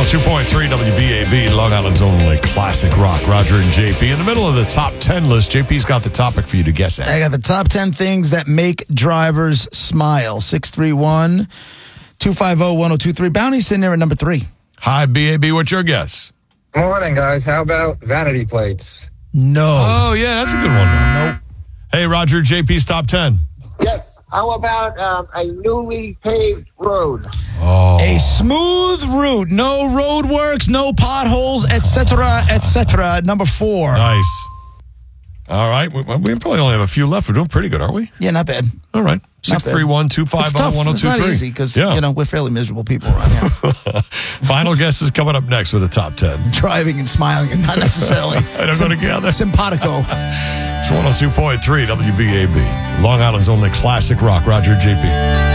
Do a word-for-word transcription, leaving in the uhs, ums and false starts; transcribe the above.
two point three W B A B, Long Island's only classic rock. Roger and J P. In the middle of the top ten list, J P's got the topic for you to guess at. I got the top ten things that make drivers smile. six three one, two five zero, one zero two three. Bounty's sitting there at number three. Hi, B A B. What's your guess? Morning, guys. How about vanity plates? No. Oh, yeah, that's a good one. Nope. Hey, Roger, J P's top ten. Yes. How about um, a newly paved road? Oh. A smooth route, no road works, no potholes, et cetera, et cetera. Number four. Nice. All right. We, we probably only have a few left. We're doing pretty good, aren't we? Yeah, not bad. All right. six three one, two five zero, one zero two three. It's not easy because, Yeah. you know, we're fairly miserable people around here. Final guess is coming up next with the top ten. Driving and smiling and not necessarily. I don't go together. Simpatico. It's one oh two point three W B A B, Long Island's only classic rock. Roger, J P.